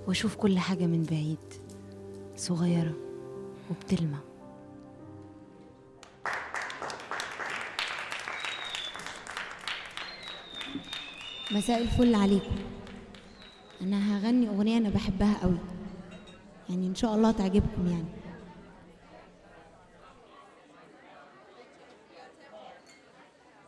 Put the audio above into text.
واشوف كل حاجة من بعيد، صغيرة وبتلمع. مساء الفل عليكم. انا هغني اغنية انا بحبها قوي، يعني ان شاء الله تعجبكم يعني.